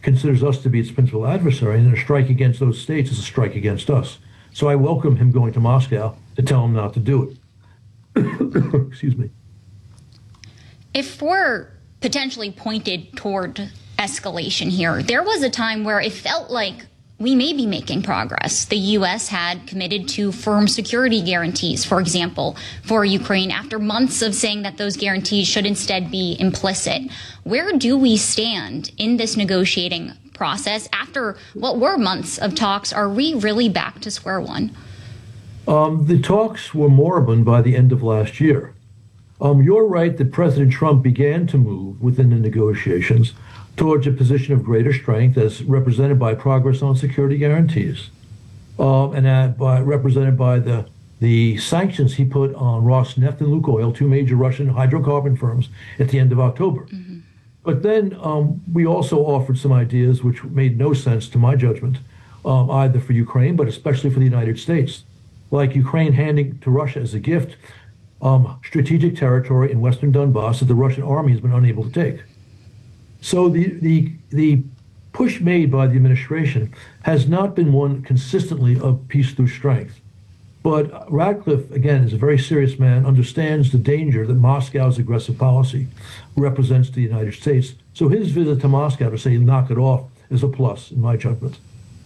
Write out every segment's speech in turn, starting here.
considers us to be its principal adversary, and a strike against those states is a strike against us. So I welcome him going to Moscow to tell him not to do it. Excuse me. If we're potentially pointed toward escalation here, there was a time where it felt like we may be making progress. The U.S. had committed to firm security guarantees, for example, for Ukraine, after months of saying that those guarantees should instead be implicit. Where do we stand in this negotiating process after what were months of talks? Are we really back to square one? The talks were moribund by the end of last year. You're right that President Trump began to move within the negotiations towards a position of greater strength, as represented by progress on security guarantees, represented by the sanctions he put on Rosneft and Lukoil, two major Russian hydrocarbon firms, at the end of October. Mm-hmm. But then we also offered some ideas which made no sense to my judgment, either for Ukraine, but especially for the United States, like Ukraine handing to Russia as a gift strategic territory in western Donbass that the Russian army has been unable to take. So the push made by the administration has not been one consistently of peace through strength. But Ratcliffe, again, is a very serious man, understands the danger that Moscow's aggressive policy represents to the United States. So his visit to Moscow to say knock it off is a plus, in my judgment.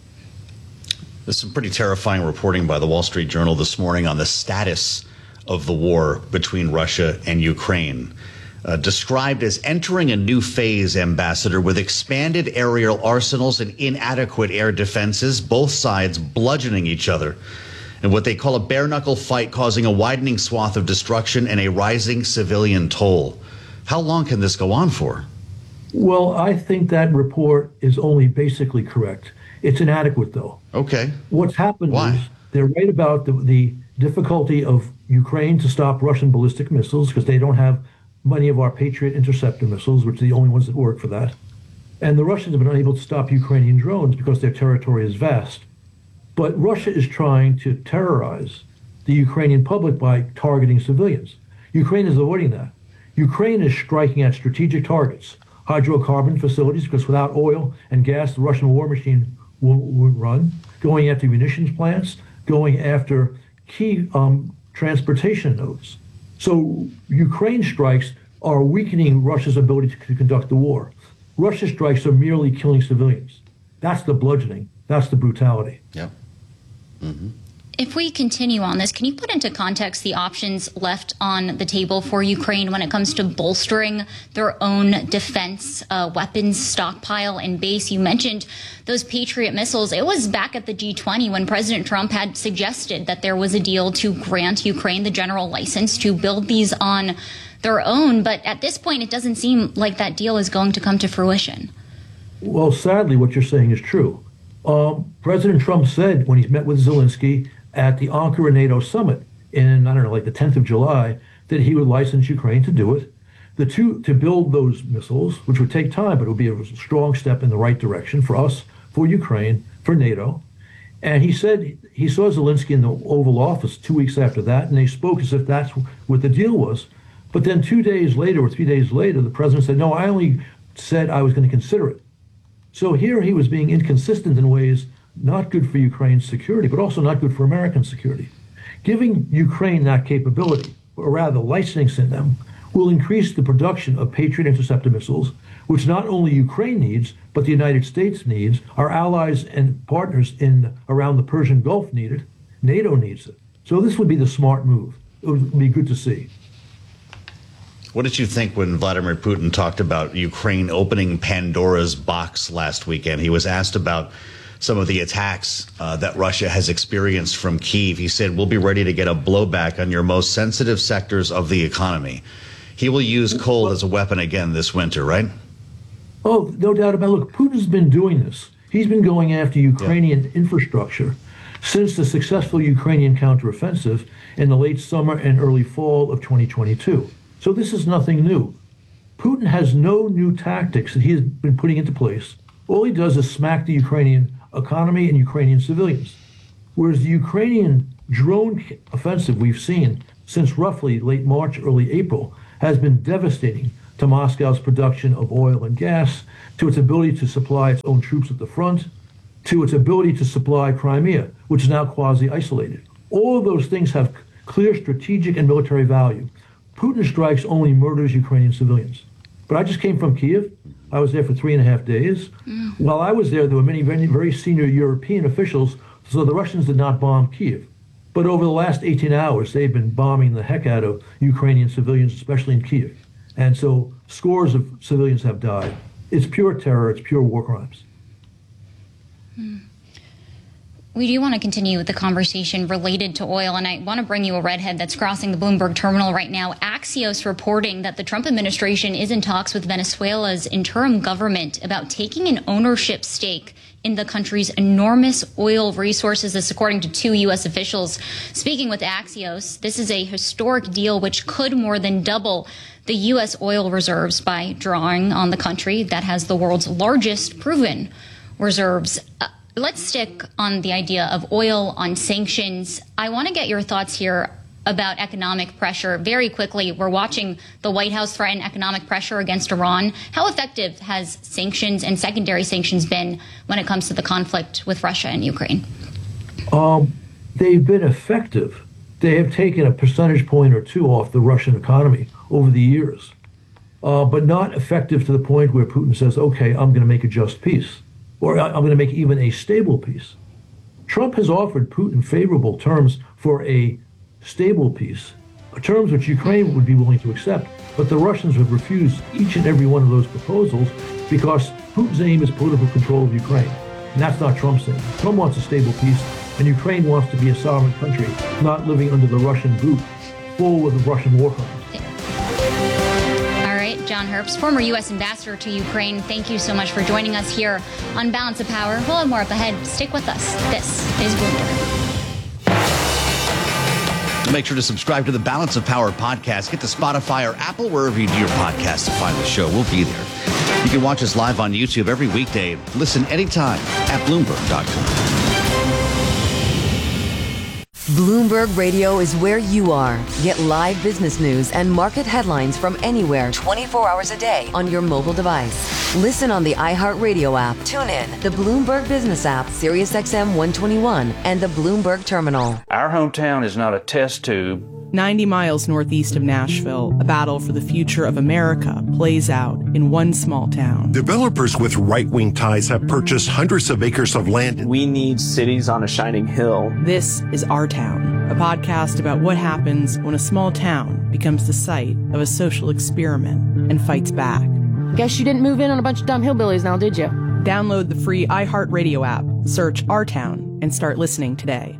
There's some pretty terrifying reporting by the Wall Street Journal this morning on the status of the war between Russia and Ukraine. Described as entering a new phase, Ambassador, with expanded aerial arsenals and inadequate air defenses, both sides bludgeoning each other, and what they call a bare-knuckle fight causing a widening swath of destruction and a rising civilian toll. How long can this go on for? Well, I think that report is only basically correct. It's inadequate, though. Okay. What's happened is they're right about the difficulty of Ukraine to stop Russian ballistic missiles because they don't have many of our Patriot interceptor missiles, which are the only ones that work for that. And the Russians have been unable to stop Ukrainian drones because their territory is vast. But Russia is trying to terrorize the Ukrainian public by targeting civilians. Ukraine is avoiding that. Ukraine is striking at strategic targets, hydrocarbon facilities, because without oil and gas, the Russian war machine won't run, going after munitions plants, going after key transportation nodes. So Ukraine strikes are weakening Russia's ability to conduct the war. Russia strikes are merely killing civilians. That's the bludgeoning. That's the brutality. Yeah. Mm-hmm. If we continue on this, can you put into context the options left on the table for Ukraine when it comes to bolstering their own defense weapons stockpile and base? You mentioned those Patriot missiles. It was back at the G20 when President Trump had suggested that there was a deal to grant Ukraine the general license to build these on their own. But at this point, it doesn't seem like that deal is going to come to fruition. Well, sadly, what you're saying is true. President Trump said when he met with Zelensky at the Ankara NATO summit in, like the 10th of July, that he would license Ukraine to do it. To build those missiles, which would take time, but it would be a strong step in the right direction for us, for Ukraine, for NATO. And he said he saw Zelensky in the Oval Office 2 weeks after that, and they spoke as if that's what the deal was. But then 2 days later or 3 days later, the president said, no, I only said I was going to consider it. So here he was being inconsistent in ways not good for Ukraine's security, but also not good for American security. Giving Ukraine that capability, or rather licensing them, will increase the production of Patriot interceptor missiles, which not only Ukraine needs, but the United States needs, our allies and partners around the Persian Gulf need it, NATO needs it. So this would be the smart move. It would be good to see. What did you think when Vladimir Putin talked about Ukraine opening Pandora's box last weekend? He was asked about some of the attacks that Russia has experienced from Kyiv. He said, we'll be ready to get a blowback on your most sensitive sectors of the economy. He will use coal as a weapon again this winter, right? Oh, no doubt about it. Look, Putin's been doing this. He's been going after Ukrainian infrastructure since the successful Ukrainian counteroffensive in the late summer and early fall of 2022. So this is nothing new. Putin has no new tactics that he has been putting into place. All he does is smack the Ukrainian economy and Ukrainian civilians. Whereas the Ukrainian drone offensive we've seen since roughly late March, early April has been devastating to Moscow's production of oil and gas, to its ability to supply its own troops at the front, to its ability to supply Crimea, which is now quasi-isolated. All of those things have clear strategic and military value. Putin strikes only murders Ukrainian civilians. But I just came from Kiev. I was there for 3.5 days. While I was there were many very, very senior European officials, so the Russians did not bomb Kiev. But over the last 18 hours, they've been bombing the heck out of Ukrainian civilians, especially in Kiev. And so scores of civilians have died. It's pure terror. It's pure war crimes. We do want to continue the conversation related to oil, and I want to bring you a redhead that's crossing the Bloomberg terminal right now. Axios reporting that the Trump administration is in talks with Venezuela's interim government about taking an ownership stake in the country's enormous oil resources. This according to two U.S. officials. Speaking with Axios, this is a historic deal which could more than double the U.S. oil reserves by drawing on the country that has the world's largest proven reserves. Let's stick on the idea of oil, on sanctions. I want to get your thoughts here about economic pressure. Very quickly, we're watching the White House threaten economic pressure against Iran. How effective has sanctions and secondary sanctions been when it comes to the conflict with Russia and Ukraine? They've been effective. They have taken a percentage point or two off the Russian economy over the years, but not effective to the point where Putin says, okay, I'm going to make a just peace, or I'm going to make even a stable peace. Trump has offered Putin favorable terms for a stable peace, terms which Ukraine would be willing to accept, but the Russians have refused each and every one of those proposals because Putin's aim is political control of Ukraine. And that's not Trump's aim. Trump wants a stable peace, and Ukraine wants to be a sovereign country, not living under the Russian boot, full of Russian war crimes. John Herbst, former U.S. ambassador to Ukraine, thank you so much for joining us here on Balance of Power. We'll have more up ahead. Stick with us. This is Bloomberg. Make sure to subscribe to the Balance of Power podcast. Get to Spotify or Apple, wherever you do your podcast, to find the show. We'll be there. You can watch us live on YouTube every weekday. Listen anytime at Bloomberg.com. Bloomberg Radio is where you are. Get live business news and market headlines from anywhere 24 hours a day on your mobile device. Listen on the iHeartRadio app, TuneIn, the Bloomberg Business app, SiriusXM 121, and the Bloomberg Terminal. Our hometown is not a test tube. 90 miles northeast of Nashville, a battle for the future of America plays out in one small town. Developers with right-wing ties have purchased hundreds of acres of land. We need cities on a shining hill. This is Our Town, a podcast about what happens when a small town becomes the site of a social experiment and fights back. Guess you didn't move in on a bunch of dumb hillbillies now, did you? Download the free iHeartRadio app, search Our Town, and start listening today.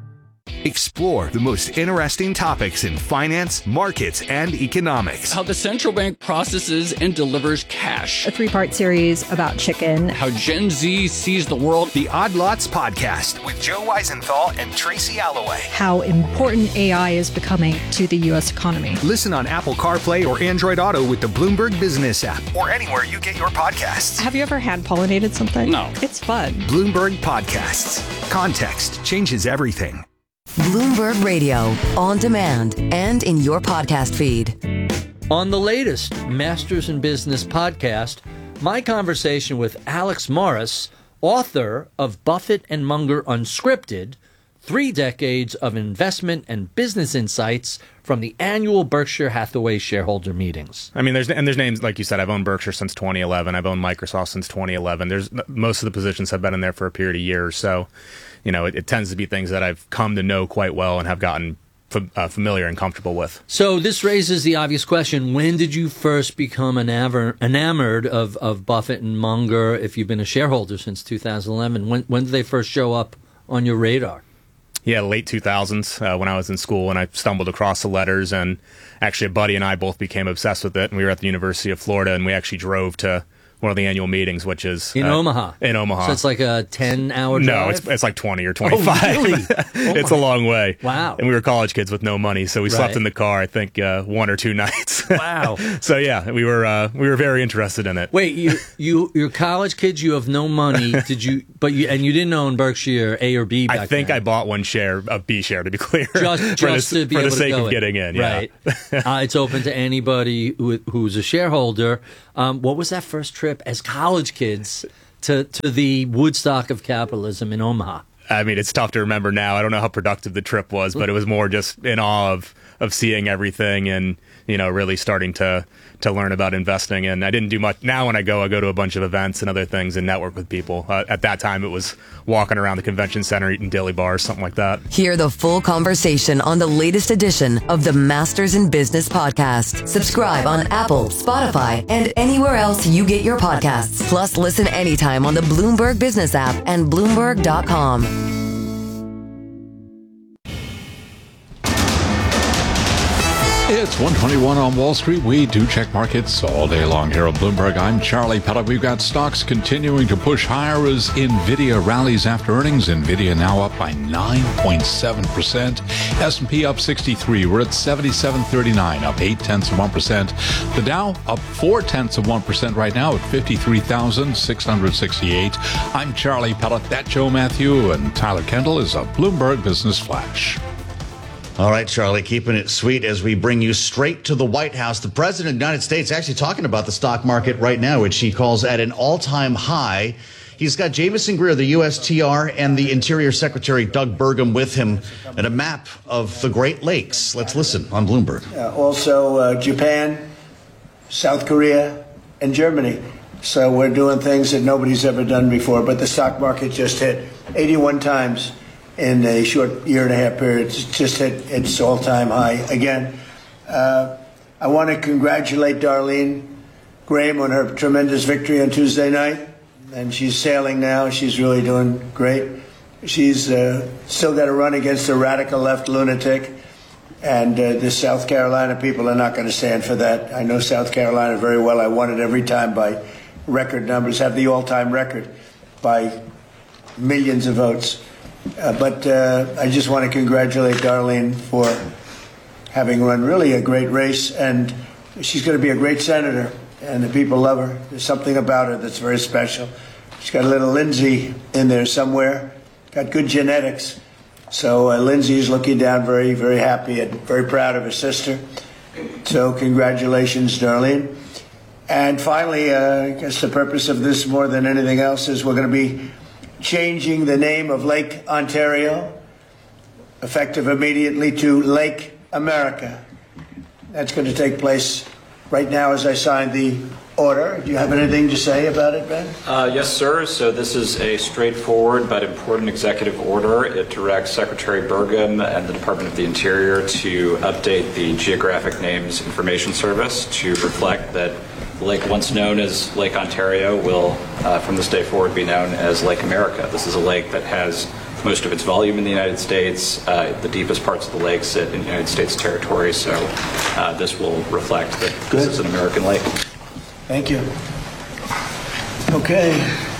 Explore the most interesting topics in finance, markets, and economics. How the central bank processes and delivers cash. A 3-part series about chicken. How Gen Z sees the world. The Odd Lots Podcast with Joe Weisenthal and Tracy Alloway. How important AI is becoming to the U.S. economy. Listen on Apple CarPlay or Android Auto with the Bloomberg Business app or anywhere you get your podcasts. Have you ever hand-pollinated something? No. It's fun. Bloomberg Podcasts. Context changes everything. Bloomberg Radio, on demand and in your podcast feed. On the latest Masters in Business podcast, my conversation with Alex Morris, author of Buffett and Munger Unscripted, 3 decades of investment and business insights from the annual Berkshire Hathaway shareholder meetings. I mean, there's names, like you said, I've owned Berkshire since 2011. I've owned Microsoft since 2011. Most of the positions have been in there for a period of years. So, you know, it tends to be things that I've come to know quite well and have gotten familiar and comfortable with. So this raises the obvious question: when did you first become enamored of Buffett and Munger? If you've been a shareholder since 2011, when did they first show up on your radar? Yeah, late 2000s when I was in school, and I stumbled across the letters, and actually a buddy and I both became obsessed with it, and we were at the University of Florida, and we actually drove to one of the annual meetings, which is in Omaha. In Omaha. So it's like a 10-hour drive? No, it's like 20 or 25. Oh, really? It's a long way. Wow. And we were college kids with no money, so we slept in the car, I think, 1 or 2 nights. Wow. So yeah, we were very interested in it. Wait, you're college kids, you have no money. You didn't own Berkshire A or B back I think then. I bought one share, a B share, to be clear. Just to be for able the sake to go of getting in. Yeah. Right. It's open to anybody who's a shareholder. What was that first trip as college kids to the Woodstock of capitalism in Omaha? I mean, it's tough to remember now. I don't know how productive the trip was, but it was more just in awe of seeing everything and, really starting to learn about investing. And I didn't do much. Now when I go to a bunch of events and other things and network with people. At that time, it was walking around the convention center, eating dilly bars, something like that. Hear the full conversation on the latest edition of the Masters in Business podcast. Subscribe on Apple, Spotify, and anywhere else you get your podcasts. Plus, listen anytime on the Bloomberg Business app and Bloomberg.com. It's 121 on Wall Street. We do check markets all day long here on Bloomberg. I'm Charlie Pellet. We've got stocks continuing to push higher as NVIDIA rallies after earnings. NVIDIA now up by 9.7%. S&P up 63. We're at 77.39, up 0.8%. The Dow up 0.4% right now at 53,668. I'm Charlie Pellet. That's Joe Matthew, and Tyler Kendall is a Bloomberg Business Flash. All right, Charlie, keeping it sweet as we bring you straight to the White House. The President of the United States actually talking about the stock market right now, which he calls at an all-time high. He's got Jamison Greer, the USTR, and the Interior Secretary Doug Burgum with him, and a map of the Great Lakes. Let's listen on Bloomberg. Also, Japan, South Korea, and Germany. So we're doing things that nobody's ever done before. But the stock market just hit 81 times in a short year and a half period. It's just hit its all-time high again. I want to congratulate Darlene Graham on her tremendous victory on Tuesday night. And she's sailing now. She's really doing great. She's still got to run against a radical left lunatic. And the South Carolina people are not going to stand for that. I know South Carolina very well. I won it every time by record numbers, have the all-time record by millions of votes. But I just want to congratulate Darlene for having run really a great race. And she's going to be a great senator, and the people love her. There's something about her that's very special. She's got a little Lindsay in there somewhere, got good genetics. So Lindsay's looking down very, very happy and very proud of her sister. So congratulations, Darlene. And finally, I guess the purpose of this more than anything else is we're going to be changing the name of Lake Ontario, effective immediately, to Lake America. That's going to take place right now as I sign the order. Do you have anything to say about it, Ben? Yes, sir. So this is a straightforward but important executive order. It directs Secretary Burgum and the Department of the Interior to update the Geographic Names Information Service to reflect that the lake once known as Lake Ontario will, from this day forward, be known as Lake America. This is a lake that has most of its volume in the United States. The deepest parts of the lake sit in United States territory, so this will reflect that this is an American lake. Thank you. Okay.